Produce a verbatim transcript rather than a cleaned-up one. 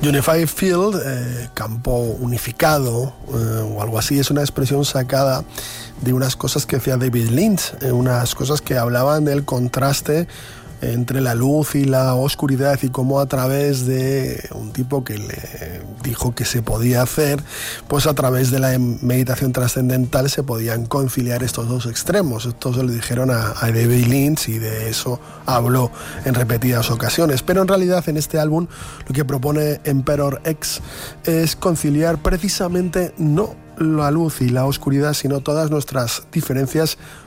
Unified Field, eh, campo unificado eh, o algo así, es una expresión sacada de unas cosas que hacía David Lynch, eh, unas cosas que hablaban del contraste entre la luz y la oscuridad y cómo a través de un tipo que le dijo que se podía hacer, pues a través de la meditación trascendental se podían conciliar estos dos extremos. Esto se lo dijeron a, a David Lynch y de eso habló en repetidas ocasiones. Pero en realidad en este álbum lo que propone Emperor X es conciliar precisamente no la luz y la oscuridad, sino todas nuestras diferencias